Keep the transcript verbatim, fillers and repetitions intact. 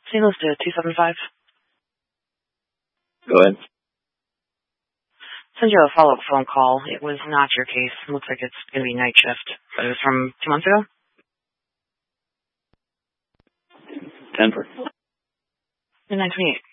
Saint Louis to two seven five. Go ahead. Send you a follow-up phone call. It was not your case. It looks like it's going to be night shift. But it was from two months ago? Denver. Good night to meet you.